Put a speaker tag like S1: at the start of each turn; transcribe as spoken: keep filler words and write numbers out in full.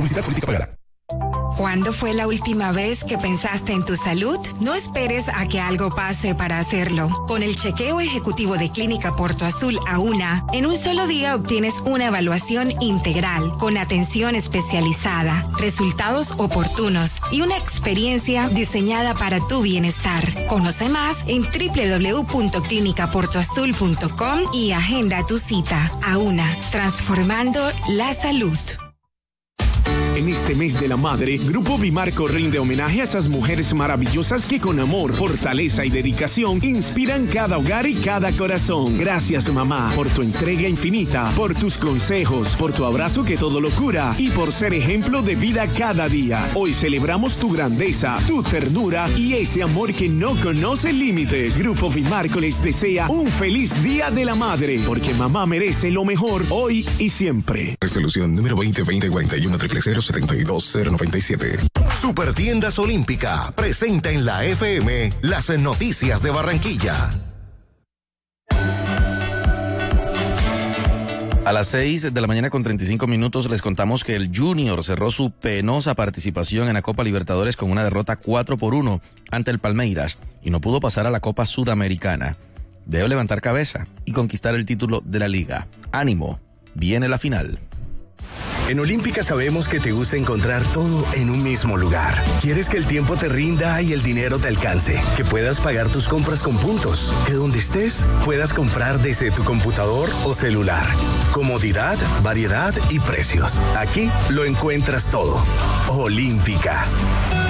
S1: Publicidad política pagada.
S2: ¿Cuándo fue la última vez que pensaste en tu salud? No esperes a que algo pase para hacerlo. Con el chequeo ejecutivo de Clínica Porto Azul AUNA, en un solo día obtienes una evaluación integral con atención especializada, resultados oportunos y una experiencia diseñada para tu bienestar. Conoce más en doble u doble u doble u punto clínica porto azul punto com y agenda tu cita. AUNA, transformando la salud.
S3: En este mes de la madre, Grupo Bimarco rinde homenaje a esas mujeres maravillosas que con amor, fortaleza y dedicación inspiran cada hogar y cada corazón. Gracias, mamá, por tu entrega infinita, por tus consejos, por tu abrazo que todo lo cura y por ser ejemplo de vida cada día. Hoy celebramos tu grandeza, tu ternura y ese amor que no conoce límites. Grupo Bimarco les desea un feliz Día de la Madre, porque mamá merece lo mejor hoy y siempre.
S4: Resolución número veinte veinte cuarenta y uno cero cero setenta y dos cero noventa y siete.
S5: Supertiendas Olímpica presenta en la F M las noticias de Barranquilla.
S6: A las seis de la mañana con treinta y cinco minutos les contamos que el Junior cerró su penosa participación en la Copa Libertadores con una derrota cuatro por uno ante el Palmeiras y no pudo pasar a la Copa Sudamericana. Debe levantar cabeza y conquistar el título de la liga. ¡Ánimo! Viene la final.
S7: En Olímpica sabemos que te gusta encontrar todo en un mismo lugar. Quieres que el tiempo te rinda y el dinero te alcance, que puedas pagar tus compras con puntos, que donde estés puedas comprar desde tu computador o celular. Comodidad, variedad y precios. Aquí lo encuentras todo. Olímpica.